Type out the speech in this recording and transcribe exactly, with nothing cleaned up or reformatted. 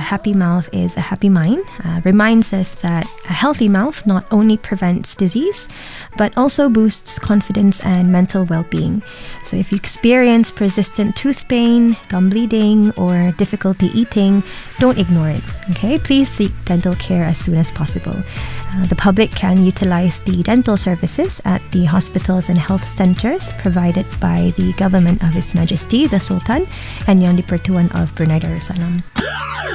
happy mouth is a happy mind uh, reminds us that a healthy mouth not only prevents disease, but also boosts confidence and mental well-being. So if you experience persistent tooth pain, gum bleeding, or difficulty eating, don't ignore it, okay? Please seek dental care as soon as possible. Uh, the public can utilize the dental services at the hospitals and health centers provided by the government of His Majesty, the Sultan, and Yang di-Pertuan of Brunei Darussalam.